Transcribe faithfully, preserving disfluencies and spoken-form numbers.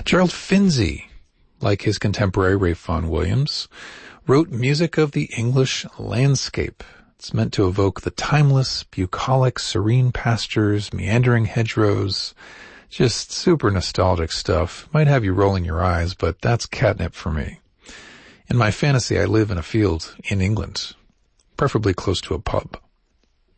Gerald Finzi, like his contemporary Ralph Vaughan Williams, wrote music of the English landscape. It's meant to evoke the timeless, bucolic, serene pastures, meandering hedgerows. Just super nostalgic stuff. Might have you rolling your eyes, but that's catnip for me. In my fantasy, I live in a field in England, preferably close to a pub.